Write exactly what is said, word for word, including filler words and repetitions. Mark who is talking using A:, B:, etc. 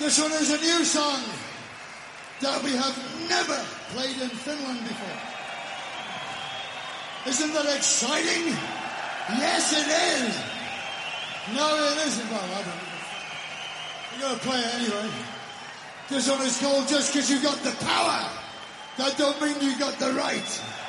A: This one is a new song that we have never played in Finland before. Isn't that exciting? Yes, it is. No, it isn't. Well, I don't know. We're going to play it anyway. This one is called Just 'Cause You Got the Power. That don't mean you got the right.